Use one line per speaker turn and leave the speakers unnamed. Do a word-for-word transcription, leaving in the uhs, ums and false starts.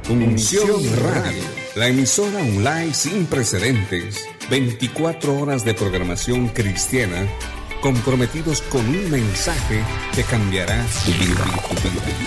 Unción Radio, la emisora online sin precedentes. veinticuatro horas de programación cristiana, comprometidos con un mensaje que cambiará tu vida. Tu vida.